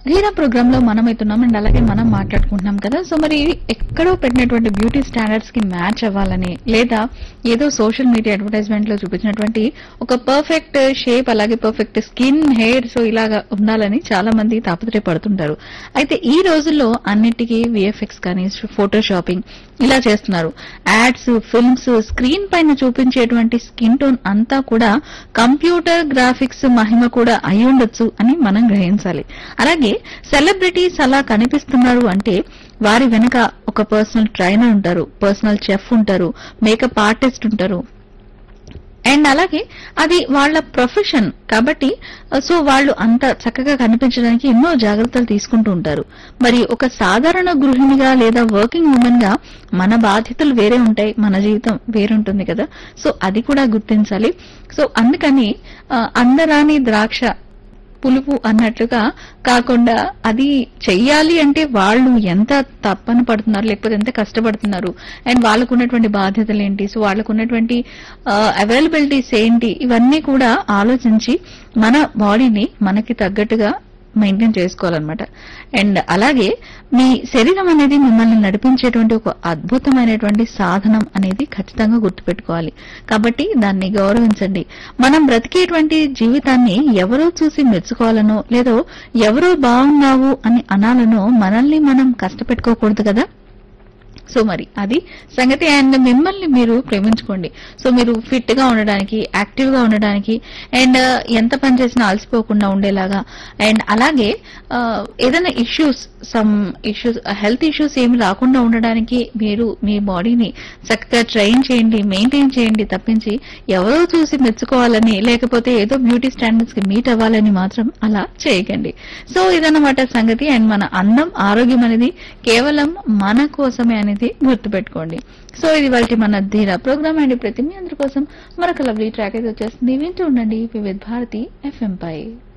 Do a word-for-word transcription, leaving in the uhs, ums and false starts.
ధీరా ప్రోగ్రామ్ లో మనం అవుతున్నాం అండ్ అలాగే మనం మాట్లాడుకుంటున్నాం కదా. సో మరి ఎక్కడో పెట్టినటువంటి బ్యూటీ స్టాండర్డ్స్ కి మ్యాచ్ అవ్వాలని, లేదా ఏదో సోషల్ మీడియా అడ్వర్టైజ్మెంట్ లో చూపించినటువంటి ఒక పర్ఫెక్ట్ షేప్, అలాగే పర్ఫెక్ట్ స్కిన్, హెయిర్, సో ఇలాగా ఉండాలని చాలా మంది తాపత్రయపడుతుంటారు. అయితే ఈ రోజుల్లో అన్నిటికీ విఎఫ్ఎక్స్ కానీ, ఫోటో షాపింగ్ ఇలా చేస్తున్నారు. యాడ్స్, ఫిల్మ్స్, స్క్రీన్ పైన చూపించేటువంటి స్కిన్ టోన్ అంతా కూడా కంప్యూటర్ గ్రాఫిక్స్ మహిమ కూడా అయి ఉండొచ్చు అని మనం గ్రహించాలి. అలాగే సెలబ్రిటీస్ అలా కనిపిస్తున్నారు అంటే వారి వెనక ఒక పర్సనల్ ట్రైనర్ ఉంటారు, పర్సనల్ చెఫ్ ఉంటారు, మేకప్ ఆర్టిస్ట్ ఉంటారు. అండ్ అలాగే అది వాళ్ళ ప్రొఫెషన్ కాబట్టి సో వాళ్ళు అంత చక్కగా కనిపించడానికి ఎన్నో జాగ్రత్తలు తీసుకుంటూ ఉంటారు. మరి ఒక సాధారణ గృహిణిగా లేదా వర్కింగ్ ఉమెన్ గా మన బాధ్యతలు వేరే ఉంటాయి, మన జీవితం వేరుంటుంది కదా. సో అది కూడా గుర్తించాలి. సో అందుకని అందరాని ద్రాక్ష పులుపు అన్నట్లుగా కాకుండా అది చెయ్యాలి అంటే వాళ్ళు ఎంత తప్పని పడుతున్నారు, లేకపోతే ఎంత కష్టపడుతున్నారు, అండ్ వాళ్ళకు ఉన్నటువంటి బాధ్యతలు ఏంటి, సో వాళ్ళకు ఉన్నటువంటి అవైలబిలిటీస్ ఏంటి, ఇవన్నీ కూడా ఆలోచించి మన బాడీని మనకి తగ్గట్టుగా మెయింటైన్ చేసుకోవాలన్నమాట. అండ్ అలాగే మీ శరీరం అనేది మిమ్మల్ని నడిపించేటువంటి ఒక అద్భుతమైనటువంటి సాధనం అనేది ఖచ్చితంగా గుర్తుపెట్టుకోవాలి. కాబట్టి దాన్ని గౌరవించండి. మనం బ్రతికేటువంటి జీవితాన్ని ఎవరో చూసి మెచ్చుకోవాలనో, లేదో ఎవరో బాగున్నావు అని అనాలనో మనల్ని మనం కష్టపెట్టుకోకూడదు కదా. సో మరి అది సంగతి. అండ్ మిమ్మల్ని మీరు ప్రేమించుకోండి. సో మీరు ఫిట్ గా ఉండడానికి, యాక్టివ్ గా ఉండడానికి, అండ్ ఎంత పని చేసినా అలసిపోకుండా ఉండేలాగా, అండ్ అలాగే ఏదైనా issues, some issues, health issues ఏమి రాకుండా ఉండడానికి మీరు మీ బాడీని చక్కగా ట్రైన్ చేయండి, మెయింటైన్ చేయండి తప్పించి ఎవరో చూసి మెచ్చుకోవాలని, లేకపోతే ఏదో బ్యూటీ స్టాండర్డ్స్ కి మీట్ అవ్వాలని మాత్రం అలా చేయకండి. సో ఇదన్నమాట సంగతి. అండ్ మన అందం, ఆరోగ్యం అనేది కేవలం మన కోసమే అనేది గుర్తుపెట్టుకోండి. సో ఇది వాళ్ళకి మన ధీరా ప్రోగ్రామ్ అండ్ ప్రతి మీ అందరి కోసం మరొక లవ్లీ ట్రాక్ అయితే వచ్చేస్తుంది. వింటూ ఉండండి వివిధ భారతి ఎఫ్ఎం పై.